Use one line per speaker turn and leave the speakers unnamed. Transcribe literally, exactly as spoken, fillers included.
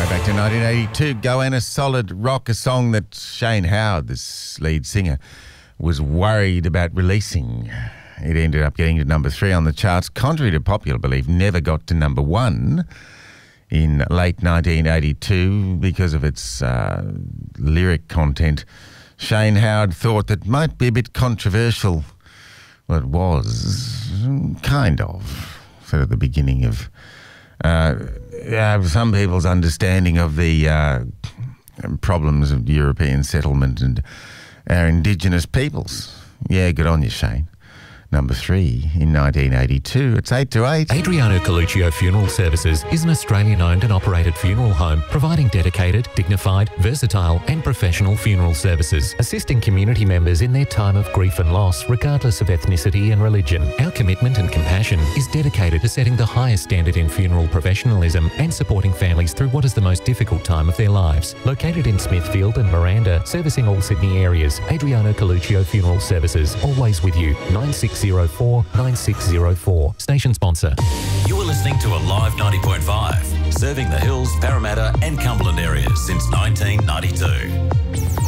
Back to nineteen eighty-two, Goanna Solid Rock, a song that Shane Howard, this lead singer, was worried about releasing. It ended up getting to number three on the charts, contrary to popular belief, never got to number one in late nineteen eighty-two because of its uh, lyric content. Shane Howard thought that might be a bit controversial. Well, it was, kind of, sort of the beginning of uh, uh, some people's understanding of the uh, problems of European settlement and our Indigenous peoples. Yeah, good on you, Shane. Number three in nineteen eighty-two. It's eight to eight.
Adriano Coluccio Funeral Services is an Australian-owned and operated funeral home providing dedicated, dignified, versatile and professional funeral services, assisting community members in their time of grief and loss, regardless of ethnicity and religion. Our commitment and compassion is dedicated to setting the highest standard in funeral professionalism and supporting families through what is the most difficult time of their lives. Located in Smithfield and Miranda, servicing all Sydney areas, Adriano Coluccio Funeral Services, always with you. nine six zero four nine six zero four. Station sponsor.
You are listening to Alive ninety point five, serving the Hills, Parramatta and Cumberland areas since nineteen ninety-two.